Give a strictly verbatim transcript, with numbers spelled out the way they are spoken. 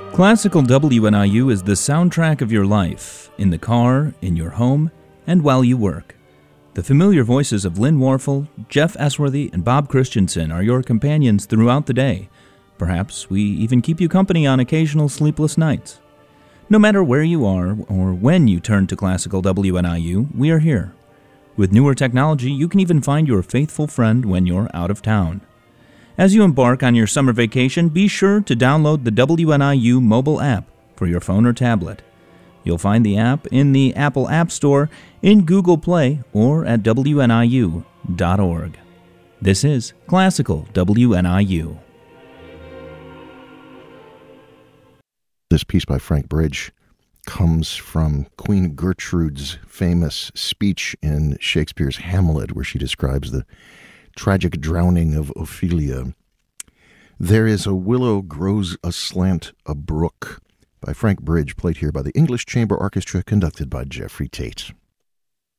Classical W N I U is the soundtrack of your life, in the car, in your home, and while you work. The familiar voices of Lynn Warfel, Jeff Esworthy, and Bob Christensen are your companions throughout the day. Perhaps we even keep you company on occasional sleepless nights. No matter where you are or when you turn to Classical W N I U, we are here. With newer technology, you can even find your faithful friend when you're out of town. As you embark on your summer vacation, be sure to download the W N I U mobile app for your phone or tablet. You'll find the app in the Apple App Store, in Google Play, or at W N I U dot org. This is Classical W N I U. This piece by Frank Bridge comes from Queen Gertrude's famous speech in Shakespeare's Hamlet, where she describes the tragic drowning of Ophelia. There is a willow grows aslant a brook, by Frank Bridge, played here by the English Chamber Orchestra, conducted by Jeffrey Tate.